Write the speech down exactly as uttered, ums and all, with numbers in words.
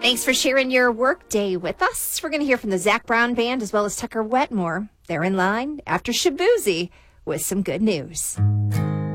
Thanks for sharing your work day with us. We're going to hear from the Zac Brown Band as well as Tucker Wetmore. They're in line after Shaboozey with some good news.